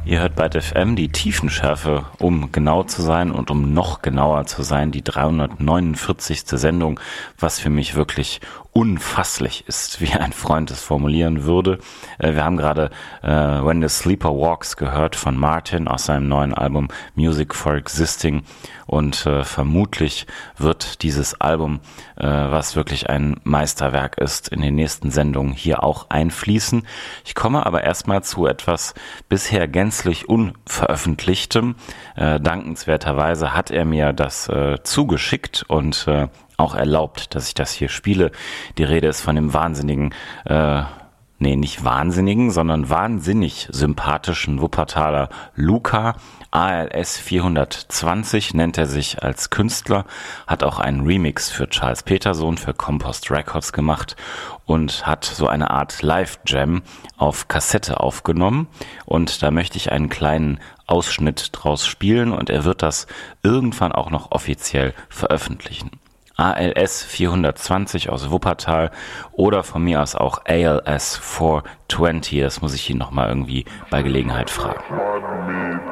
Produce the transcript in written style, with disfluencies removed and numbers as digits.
Ihr hört bei FM die Tiefenschärfe, um genau zu sein und um noch genauer zu sein, die 349. Sendung, was für mich wirklich unfasslich ist, wie ein Freund es formulieren würde. Wir haben gerade When the Sleeper Walks gehört von Martin aus seinem neuen Album Music for Existing und vermutlich wird dieses Album, was wirklich ein Meisterwerk ist, in den nächsten Sendungen hier auch einfließen. Ich komme aber erstmal zu etwas bisher gänzlich Unveröffentlichtem. Dankenswerterweise hat er mir das zugeschickt und auch erlaubt, dass ich das hier spiele. Die Rede ist von dem wahnsinnigen, nicht wahnsinnigen, sondern wahnsinnig sympathischen Wuppertaler Luca. ALS 420 nennt er sich als Künstler, hat auch einen Remix für Charles Peterson für Compost Records gemacht und hat so eine Art Live-Jam auf Kassette aufgenommen. Und da möchte ich einen kleinen Ausschnitt draus spielen und er wird das irgendwann auch noch offiziell veröffentlichen. ALS 420 aus Wuppertal oder von mir aus auch ALS 420, das muss ich ihn nochmal irgendwie bei Gelegenheit fragen.